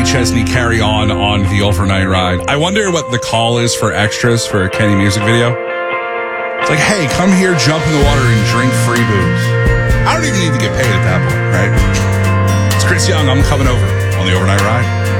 Chesney carry on the overnight ride. I wonder what the call is for extras for a Kenny music video. It's like, hey, come here, jump in the water, and drink free booze. I don't even need to get paid at that point, right? It's Chris Young. I'm coming over on the overnight ride.